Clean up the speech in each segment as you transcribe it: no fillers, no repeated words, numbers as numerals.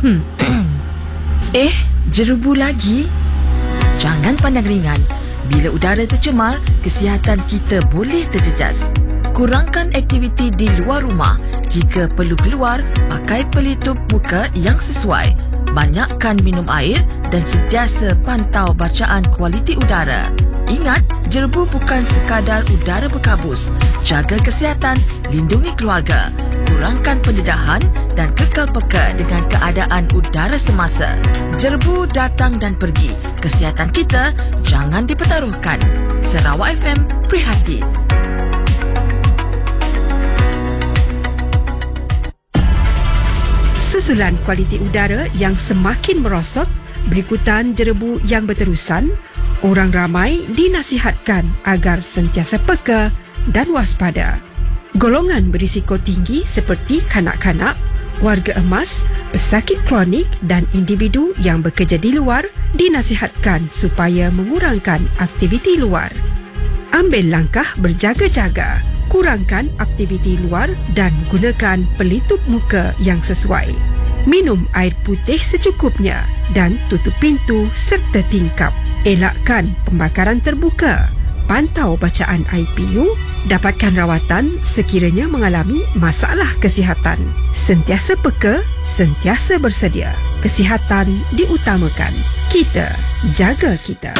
Jerebu lagi? Jangan pandang ringan. Bila udara tercemar, kesihatan kita boleh terjejas. Kurangkan aktiviti di luar rumah. Jika perlu keluar, pakai pelitup muka yang sesuai. Banyakkan minum air dan sentiasa pantau bacaan kualiti udara. Ingat, jerebu bukan sekadar udara berkabus. Jaga kesihatan, lindungi keluarga. Kurangkan pendedahan dan kekal peka dengan keadaan udara semasa. Jerebu datang dan pergi. Kesihatan kita jangan dipertaruhkan. Sarawak FM prihatin. Susulan kualiti udara yang semakin merosot berikutan jerebu yang berterusan, orang ramai dinasihatkan agar sentiasa peka dan waspada. Golongan berisiko tinggi seperti kanak-kanak, warga emas, pesakit kronik dan individu yang bekerja di luar dinasihatkan supaya mengurangkan aktiviti luar. Ambil langkah berjaga-jaga, kurangkan aktiviti luar dan gunakan pelitup muka yang sesuai. Minum air putih secukupnya dan tutup pintu serta tingkap. Elakkan pembakaran terbuka. Pantau bacaan IPU, dapatkan rawatan sekiranya mengalami masalah kesihatan. Sentiasa peka, sentiasa bersedia. Kesihatan diutamakan. Kita jaga kita.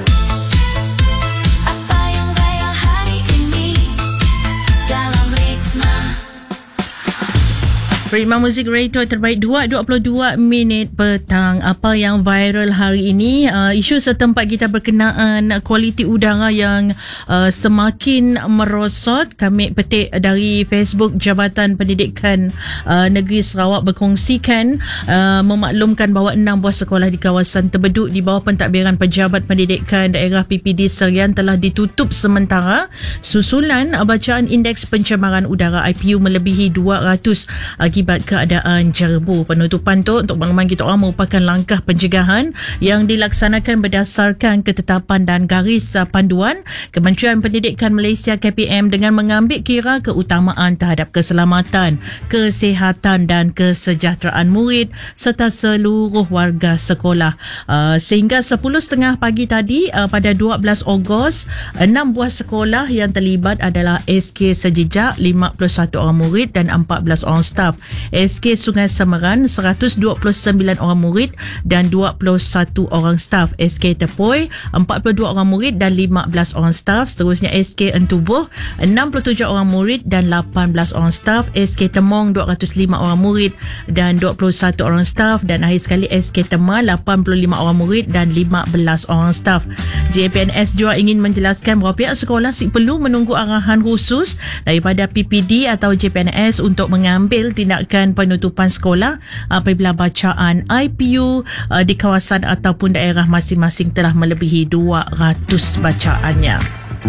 Ritma Muzik Radio terbaik 2.22 minit petang. Apa yang viral hari ini? Isu setempat kita berkenaan kualiti udara yang semakin merosot. Kami petik dari Facebook Jabatan Pendidikan Negeri Sarawak berkongsikan memaklumkan bahawa 6 buah sekolah di kawasan Terbeduk di bawah pentadbiran Pejabat Pendidikan Daerah PPD Serian telah ditutup sementara susulan bacaan indeks pencemaran udara IPU melebihi 200 akibat keadaan jerebu. Penutupan tu untuk pengalaman kita orang merupakan langkah pencegahan yang dilaksanakan berdasarkan ketetapan dan garis panduan Kementerian Pendidikan Malaysia KPM dengan mengambil kira keutamaan terhadap keselamatan, kesihatan dan kesejahteraan murid serta seluruh warga sekolah. Sehingga 10.30 pagi tadi pada 12 Ogos, 6 buah sekolah yang terlibat adalah SK Sejejak 51 orang murid dan 14 orang staf. SK Sungai Semeran 129 orang murid dan 21 orang staf. SK Tepoi 42 orang murid dan 15 orang staf. Seterusnya SK Entubuh 67 orang murid dan 18 orang staf. SK Temong 205 orang murid dan 21 orang staf. Dan akhir sekali SK Tema 85 orang murid dan 15 orang staf. JPNS juga ingin menjelaskan bahawa pihak sekolah perlu menunggu arahan khusus daripada PPD atau JPNS untuk mengambil tindakan penutupan sekolah apabila bacaan IPU di kawasan ataupun daerah masing-masing telah melebihi 200 bacaannya.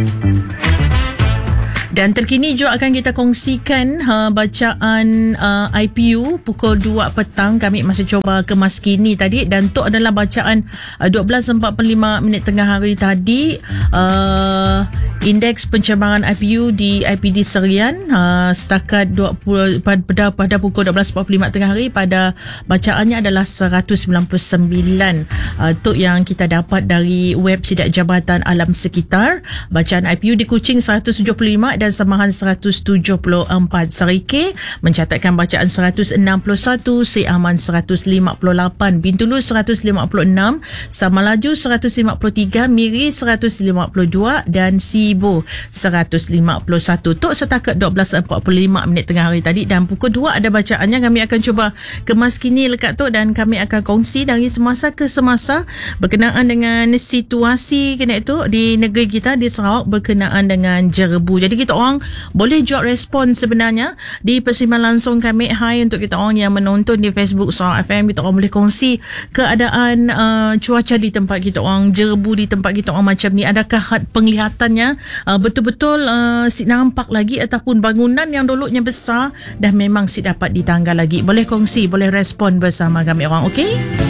Dan terkini juga akan kita kongsikan bacaan IPU pukul 2 petang. Kami masih cuba kemas kini tadi dan tu adalah bacaan 12.45 minit tengah hari tadi. Indeks pencemaran IPU di IPD Serian setakat pada pukul 12.45 tengah hari pada bacaannya adalah 199. Tu yang kita dapat dari web Sidak Jabatan Alam Sekitar. Bacaan IPU di Kuching 175 dan Samahan 174. Serike mencatatkan bacaan 161, Seaman 158, Bintulu 156, Samalaju 153, Miri 152 dan Sibo 151. Tok setakat 12.45 minit tengah hari tadi dan pukul 2 ada bacaannya. Kami akan cuba kemas kini lekat tu dan kami akan kongsi dari semasa ke semasa berkenaan dengan situasi kena itu di negeri kita di Sarawak berkenaan dengan jerebu. Jadi kita orang boleh jawab respon sebenarnya di persimpanan langsung kami. Hai untuk kita orang yang menonton di Facebook Sarawak FM, kita orang boleh kongsi keadaan cuaca di tempat kita orang, jerebu di tempat kita orang macam ni. Adakah had penglihatannya betul-betul nampak lagi ataupun bangunan yang dulunya besar dah memang dapat ditanggal lagi? Boleh kongsi, boleh respon bersama kami orang, okey?